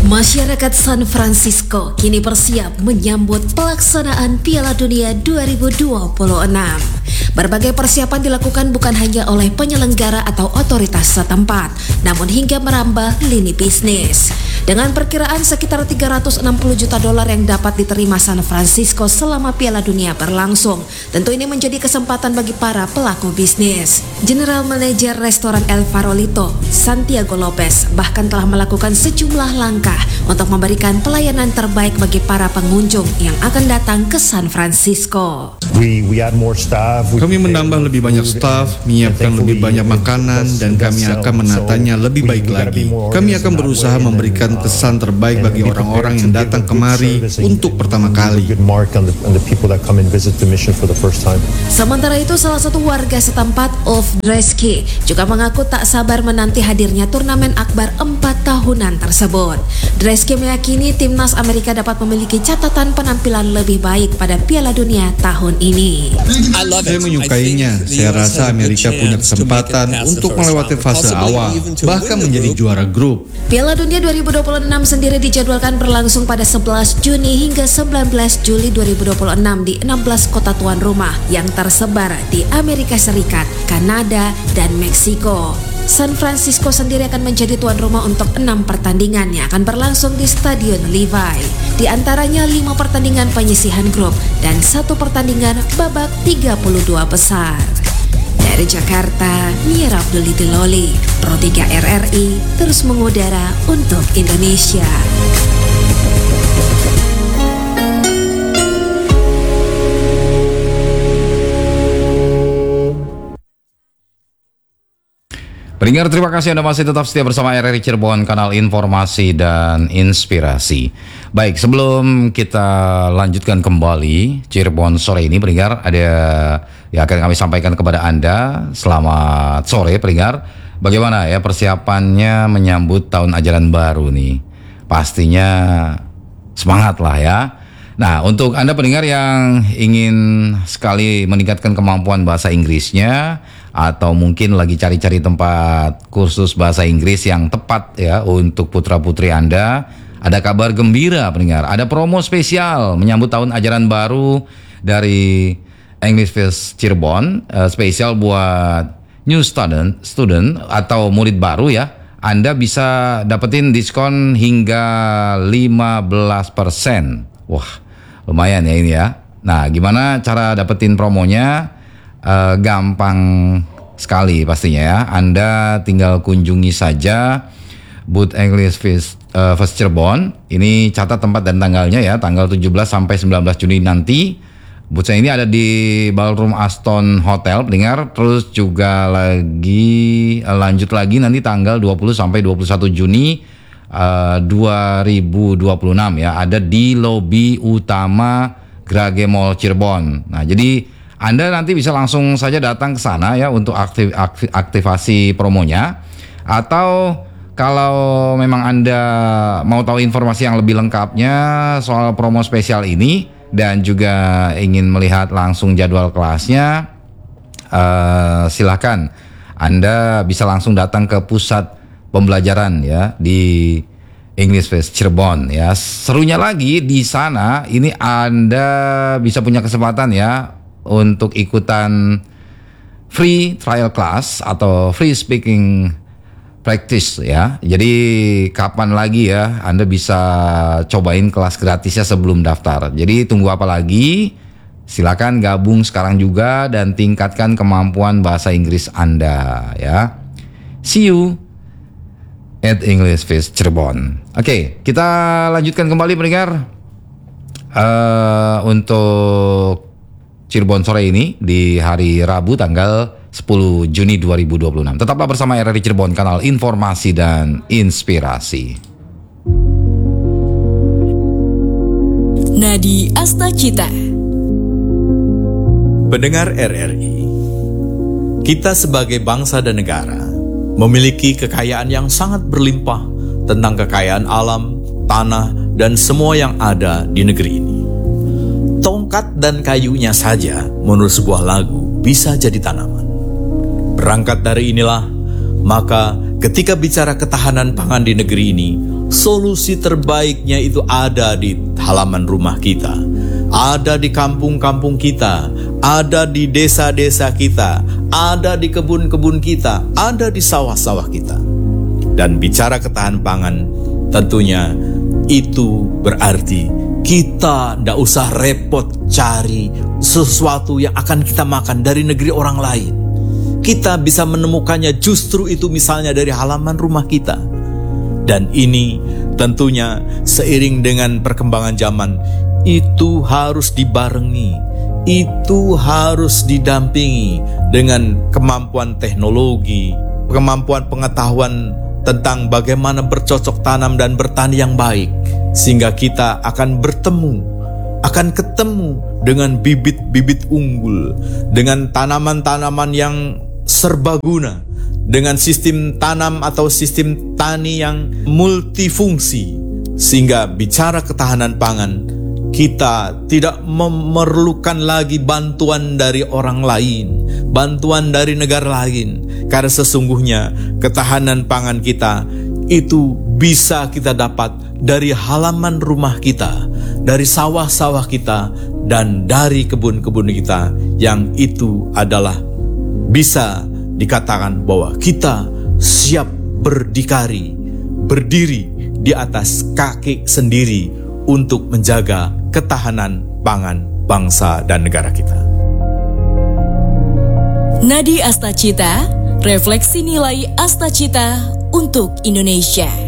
Masyarakat San Francisco kini bersiap menyambut pelaksanaan Piala Dunia 2026. Berbagai persiapan dilakukan bukan hanya oleh penyelenggara atau otoritas setempat, namun hingga merambah lini bisnis. Dengan perkiraan sekitar 360 juta dolar yang dapat diterima San Francisco selama Piala Dunia berlangsung, tentu ini menjadi kesempatan bagi para pelaku bisnis. General Manager Restoran El Farolito, Santiago Lopez, bahkan telah melakukan sejumlah langkah untuk memberikan pelayanan terbaik bagi para pengunjung yang akan datang ke San Francisco. Kami menambah lebih banyak staf, menyiapkan lebih banyak makanan, dan kami akan menatanya lebih baik lagi. Kami akan berusaha memberikan kesan terbaik bagi orang-orang yang datang kemari untuk pertama kali. Sementara itu, salah satu warga setempat, Ulf Dreske, juga mengaku tak sabar menanti hadirnya turnamen akbar 4 tahunan tersebut. Dreske meyakini timnas Amerika dapat memiliki catatan penampilan lebih baik pada Piala Dunia tahun ini. Saya menyukainya. Saya rasa Amerika punya kesempatan untuk melewati fase awal, bahkan menjadi juara grup. Piala Dunia 2026 sendiri dijadwalkan berlangsung pada 11 Juni hingga 19 Juli 2026 di 16 kota tuan rumah yang tersebar di Amerika Serikat, Kanada, dan Meksiko. San Francisco sendiri akan menjadi tuan rumah untuk 6 pertandingan yang akan berlangsung di Stadion Levi. Di antaranya 5 pertandingan penyisihan grup dan 1 pertandingan babak 32 besar. Dari Jakarta, Mia Abdullah Loli, Pro 3 RRI, terus mengudara untuk Indonesia. Pendengar, terima kasih Anda masih tetap setia bersama RRI Cirebon, kanal informasi dan inspirasi. Baik, sebelum kita lanjutkan kembali Cirebon sore ini, pendengar, ada yang akan kami sampaikan kepada Anda. Selamat sore, pendengar. Bagaimana ya persiapannya menyambut tahun ajaran baru nih? Pastinya semangat lah ya. Nah, untuk Anda pendengar yang ingin sekali meningkatkan kemampuan bahasa Inggrisnya, atau mungkin lagi cari-cari tempat kursus bahasa Inggris yang tepat ya untuk putra-putri Anda, ada kabar gembira pendengar. Ada promo spesial menyambut tahun ajaran baru dari English Fest Cirebon, spesial buat new student atau murid baru ya. Anda bisa dapetin diskon hingga 15%. Wah, lumayan ya ini ya. Nah, gimana cara dapetin promonya? Gampang sekali pastinya ya. Anda tinggal kunjungi saja booth English Fest Cirebon. Ini catat tempat dan tanggalnya ya, tanggal 17 sampai 19 Juni nanti. Booth ini ada di Ballroom Aston Hotel pendengar. Terus juga lanjut lagi nanti tanggal 20 sampai 21 Juni 2026 ya, ada di lobi utama Grage Mall Cirebon. Nah, jadi Anda nanti bisa langsung saja datang ke sana ya untuk aktivasi promonya. Atau kalau memang Anda mau tahu informasi yang lebih lengkapnya soal promo spesial ini dan juga ingin melihat langsung jadwal kelasnya, silakan Anda bisa langsung datang ke pusat pembelajaran ya di English Fest Cirebon ya. Serunya lagi di sana ini Anda bisa punya kesempatan ya untuk ikutan free trial class atau free speaking practice ya. Jadi kapan lagi ya Anda bisa cobain kelas gratisnya sebelum daftar. Jadi tunggu apa lagi? Silakan gabung sekarang juga dan tingkatkan kemampuan bahasa Inggris Anda ya. See you at English Fest Cirebon. Oke, kita lanjutkan kembali pendengar untuk Cirebon sore ini di hari Rabu tanggal 10 Juni 2026. Tetaplah bersama RRI Cirebon, kanal informasi dan inspirasi. Nadi Astacita. Pendengar RRI, kita sebagai bangsa dan negara memiliki kekayaan yang sangat berlimpah tentang kekayaan alam, tanah, dan semua yang ada di negeri ini. Tongkat dan kayunya saja menurut sebuah lagu bisa jadi tanaman. Berangkat dari inilah, maka ketika bicara ketahanan pangan di negeri ini, solusi terbaiknya itu ada di halaman rumah kita, ada di kampung-kampung kita, ada di desa-desa kita, ada di kebun-kebun kita, ada di sawah-sawah kita. Dan bicara ketahanan pangan, tentunya itu berarti kita tidak usah repot cari sesuatu yang akan kita makan dari negeri orang lain. Kita bisa menemukannya justru itu misalnya dari halaman rumah kita. Dan ini tentunya seiring dengan perkembangan zaman, itu harus dibarengi, itu harus didampingi dengan kemampuan teknologi, kemampuan pengetahuan tentang bagaimana bercocok tanam dan bertani yang baik. Sehingga kita akan akan ketemu dengan bibit-bibit unggul, dengan tanaman-tanaman yang serbaguna, dengan sistem tanam atau sistem tani yang multifungsi. Sehingga bicara ketahanan pangan, kita tidak memerlukan lagi bantuan dari orang lain, bantuan dari negara lain. Karena sesungguhnya ketahanan pangan kita itu bisa kita dapat dari halaman rumah kita, dari sawah-sawah kita, dan dari kebun-kebun kita, yang itu adalah bisa dikatakan bahwa kita siap berdiri di atas kaki sendiri untuk menjaga ketahanan pangan bangsa dan negara kita. Nadi Astacita, refleksi nilai Astacita untuk Indonesia.